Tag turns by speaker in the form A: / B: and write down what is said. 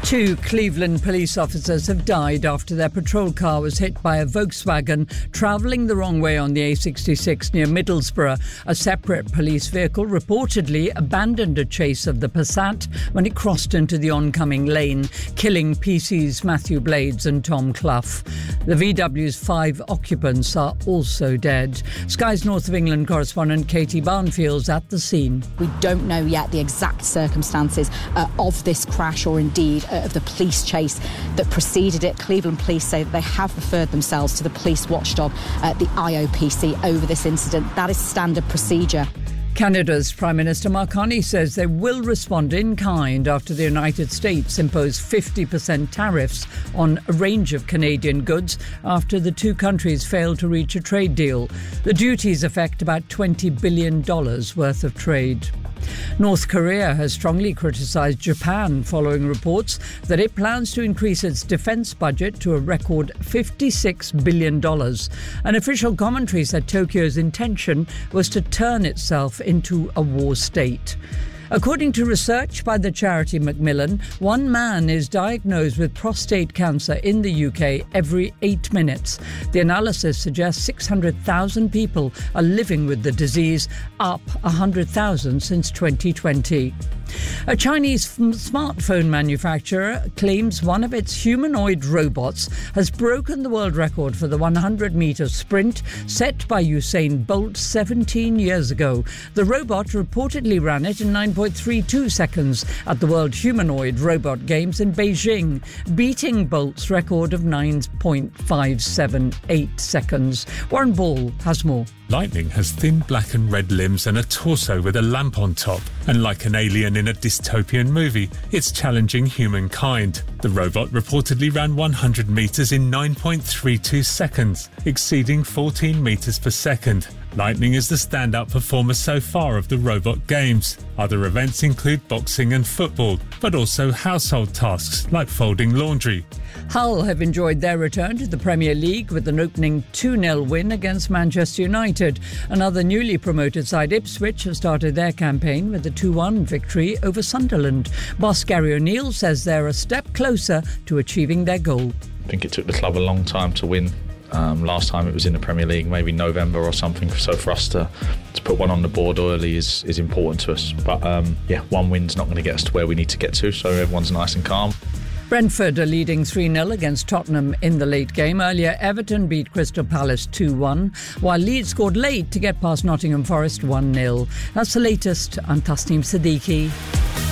A: Two Cleveland police officers have died after their patrol car was hit by a Volkswagen travelling the wrong way on the A66 near Middlesbrough. A separate police vehicle reportedly abandoned a chase of the Passat when it crossed into the oncoming lane, killing PC's Matthew Blades and Tom Clough. The VW's 5 occupants are also dead. Sky's North of England correspondent Katie Barnfield's at the scene.
B: We don't know yet the exact circumstances of this crash or indeed of the police chase that preceded it. Cleveland police say that they have referred themselves to the police watchdog, the IOPC, over this incident. That is standard procedure.
A: Canada's Prime Minister Mark Carney says they will respond in kind after the United States imposed 50% tariffs on a range of Canadian goods after the two countries failed to reach a trade deal. The duties affect about $20 billion worth of trade. North Korea has strongly criticised Japan following reports that it plans to increase its defence budget to a record $56 billion. An official commentary said Tokyo's intention was to turn itself into a war state. According to research by the charity Macmillan, one man is diagnosed with prostate cancer in the UK every 8 minutes. The analysis suggests 600,000 people are living with the disease, up 100,000 since 2020. A Chinese smartphone manufacturer claims one of its humanoid robots has broken the world record for the 100-metre sprint set by Usain Bolt 17 years ago. The robot reportedly ran it in 9.32 seconds at the World Humanoid Robot Games in Beijing, beating Bolt's record of 9.578 seconds. Warren Ball has more.
C: Lightning has thin black and red limbs and a torso with a lamp on top. And like an alien in a dystopian movie, it's challenging humankind. The robot reportedly ran 100 metres in 9.32 seconds, exceeding 14 metres per second. Lightning is the standout performer so far of the robot games. Other events include boxing and football, but also household tasks like folding laundry.
A: Hull have enjoyed their return to the Premier League with an opening 2-0 win against Manchester United. Another newly promoted side, Ipswich, have started their campaign with a 2-1 victory over Sunderland. Boss Gary O'Neill says they're a step closer to achieving their goal.
D: I think it took the club a long time to win. Last time it was in the Premier League, maybe November or something. So for us to put one on the board early is important to us. But one win's not going to get us to where we need to get to, so everyone's nice and calm.
A: Brentford are leading 3-0 against Tottenham in the late game. Earlier, Everton beat Crystal Palace 2-1, while Leeds scored late to get past Nottingham Forest 1-0. That's the latest. I'm Tasneem Siddiqui.